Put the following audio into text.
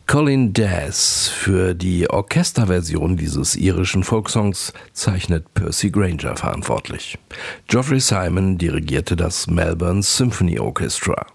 Colin Daz. Für die Orchesterversion dieses irischen Folksongs zeichnet Percy Grainger verantwortlich. Geoffrey Simon dirigierte das Melbourne Symphony Orchestra.